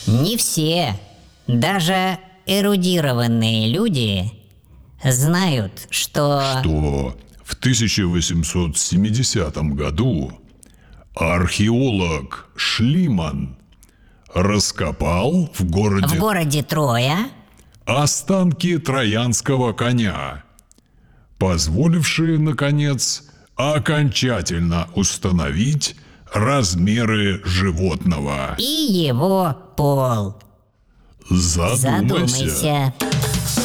Не все, даже эрудированные люди знают, что в 1870 году археолог Шлиман раскопал в городе Троя останки троянского коня, позволившие, наконец, окончательно установить размеры животного. и его пол. Задумайся. Задумайся.